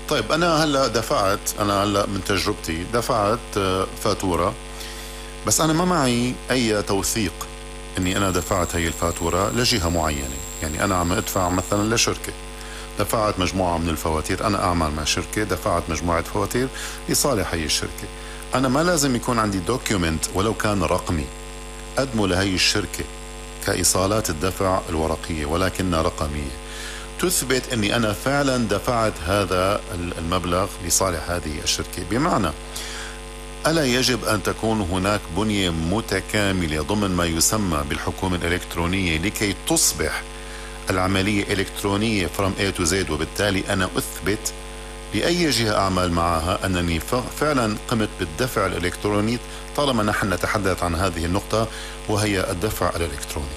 طيب أنا هلأ من تجربتي دفعت فاتورة، بس أنا ما معي أي توثيق إني أنا دفعت هي الفاتورة لجهة معينة. يعني أنا عم أدفع مثلا لشركة، دفعت مجموعة من الفواتير، أنا أعمل مع شركة دفعت مجموعة فواتير لصالح هي الشركة. أنا ما لازم يكون عندي دوكيومنت ولو كان رقمي أقدمه لهي الشركة كإيصالات الدفع الورقية، ولكنها رقمية تثبت أني أنا فعلا دفعت هذا المبلغ لصالح هذه الشركة. بمعنى ألا يجب أن تكون هناك بنية متكاملة ضمن ما يسمى بالحكومة الإلكترونية لكي تصبح العملية إلكترونية from A to Z، وبالتالي أنا أثبت لأي جهة أعمل معها أنني فعلا قمت بالدفع الإلكتروني، طالما نحن نتحدث عن هذه النقطة وهي الدفع الإلكتروني.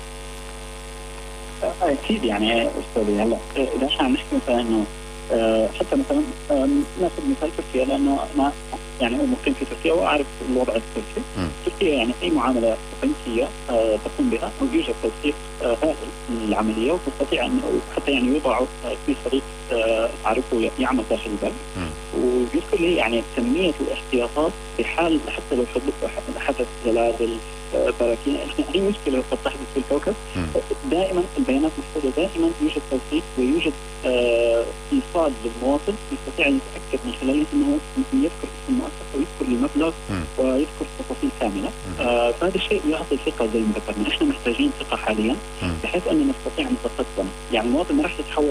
أكيد يعني أستاذي، هلا إذا احنا عم نحكي مثلا إنه حتى مثلا ناخذ مثال تركيا، لأنه أنا يعني مقيم في تركيا وأعرف الوضع التركي. تركيا يعني أي معاملة بنكية تقوم بها ويوجد توثيق هائل للعملية، وتستطيع أن حتى يعني يوضع في صديق أعرفه يعمل داخل البنك ويذكر لي يعني كمية الاحتياطات في حال حتى لو حدث زلازل براكين. احنا اي مشكله قد تحدث في الكوكب دائما البيانات محفوظه، دائما يوجد توثيق ويوجد ايصال للمواطن يستطيع ان يتاكد من خلاله انه يذكر اسم المؤسسه ويذكر المبلغ ويذكر تفاصيل كامله. فهذا الشيء يعطي ثقه زي ما ذكرنا. احنا محتاجين ثقه حاليا بحيث ان نستطيع ان نتقدم. يعني المواطن ما راح يتحول